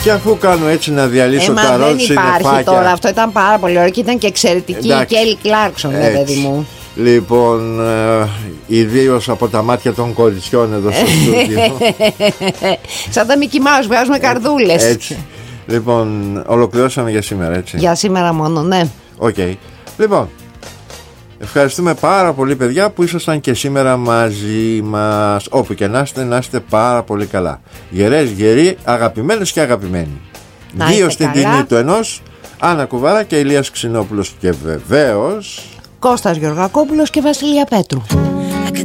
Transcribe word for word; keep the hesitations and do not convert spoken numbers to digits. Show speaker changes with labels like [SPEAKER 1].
[SPEAKER 1] Και αφού κάνω έτσι να διαλύσω
[SPEAKER 2] ε,
[SPEAKER 1] τα ρότ
[SPEAKER 2] δεν υπάρχει
[SPEAKER 1] συννεφάκια.
[SPEAKER 2] τώρα, αυτό ήταν πάρα πολύ ωραίο και ήταν και εξαιρετική η Κέλλι Κλάρκσον, ναι, παιδί μου.
[SPEAKER 1] Λοιπόν, ε, ιδίως από τα μάτια των κοριτσιών εδώ στο στούντιο.
[SPEAKER 2] Σαν τα Μικι Μάους, βγάζουμε καρδούλες.
[SPEAKER 1] Έτσι. Λοιπόν, ολοκληρώσαμε για σήμερα, έτσι.
[SPEAKER 2] Για σήμερα μόνο, ναι.
[SPEAKER 1] Οκ. Okay. Λοιπόν, ευχαριστούμε πάρα πολύ, παιδιά, που ήσασταν και σήμερα μαζί μας. Όπου και να είστε, να είστε πάρα πολύ καλά. Γερές, γεροί, αγαπημένες και αγαπημένοι. Δύο στην τιμή του ενός. Άννα Κουβάρα και Ηλίας Ξινόπουλος. Και βεβαίως
[SPEAKER 2] Κώστας Γεωργακόπουλος και Βασιλεία Πέτρου.